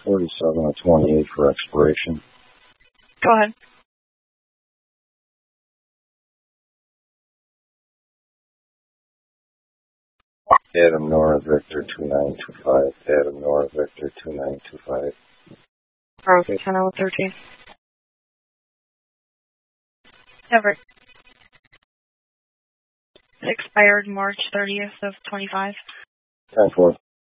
47 of 28 for expiration. Go ahead. Adam Nora Victor 2925. Adam Nora Victor 2925. Growth 10-13. Everett. It expired March 30th of 25. 10-4.